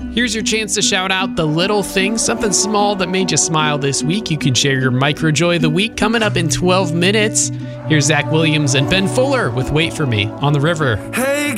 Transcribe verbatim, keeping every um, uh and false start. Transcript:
Here's your chance to shout out the little thing, something small that made you smile this week. You can share your micro joy of the week coming up in twelve minutes. Here's Zach Williams and Ben Fuller with Wait For Me on the River. Hey